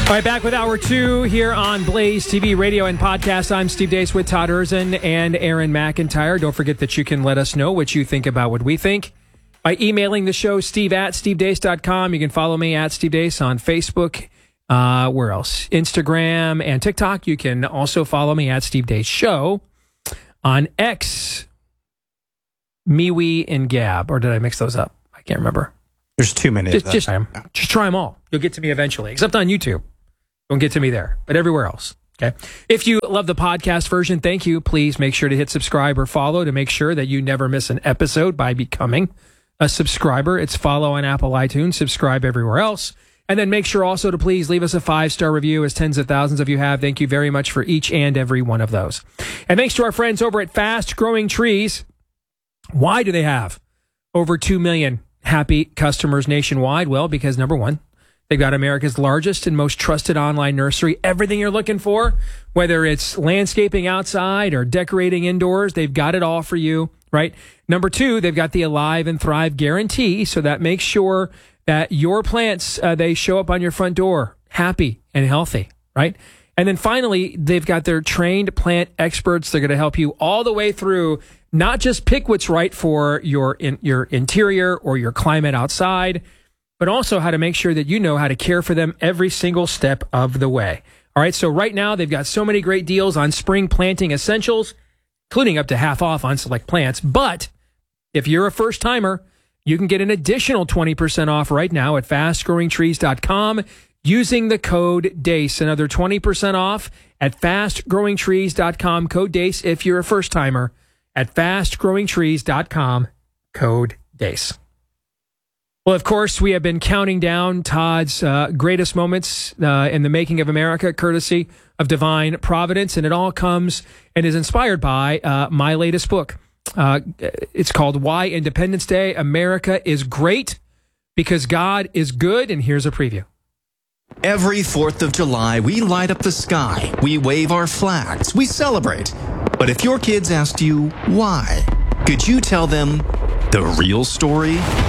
All right, back with Hour 2 here on Blaze TV, radio, and podcast. I'm Steve Deace with Todd Erzin and Aaron McIntyre. Don't forget that you can let us know what you think about what we think by emailing the show, steve@stevedeace.com. You can follow me at Steve Deace on Facebook. Where else? Instagram and TikTok. You can also follow me at Steve Deace Show on X, MeWe, and Gab. Or did I mix those up? I can't remember. There's too many of them. Just try them all. You'll get to me eventually, except on YouTube. Don't get to me there, but everywhere else. Okay. If you love the podcast version, thank you. Please make sure to hit subscribe or follow to make sure that you never miss an episode by becoming a subscriber. It's follow on Apple iTunes, subscribe everywhere else. And then make sure also to please leave us a 5-star review, as tens of thousands of you have. Thank you very much for each and every one of those. And thanks to our friends over at Fast Growing Trees. Why do they have over 2 million happy customers nationwide? Well, because number one, they've got America's largest and most trusted online nursery. Everything you're looking for, whether it's landscaping outside or decorating indoors, they've got it all for you, right? Number two, they've got the Alive and Thrive guarantee, so that makes sure that your plants, they show up on your front door happy and healthy, right? And then finally, they've got their trained plant experts. They're going to help you all the way through, not just pick what's right for your interior or your climate outside, but also how to make sure that you know how to care for them every single step of the way. All right, so right now they've got so many great deals on spring planting essentials, including up to half off on select plants. But if you're a first-timer, you can get an additional 20% off right now at fastgrowingtrees.com using the code DACE. Another 20% off at fastgrowingtrees.com, code DACE, if you're a first-timer at fastgrowingtrees.com, code DACE. Well, of course, we have been counting down Todd's greatest moments in the making of America, courtesy of Divine Providence, and it all comes and is inspired by my latest book. It's called Why Independence Day America is Great Because God is Good, and here's a preview. Every 4th of July, we light up the sky, we wave our flags, we celebrate. But if your kids asked you why, could you tell them the real story?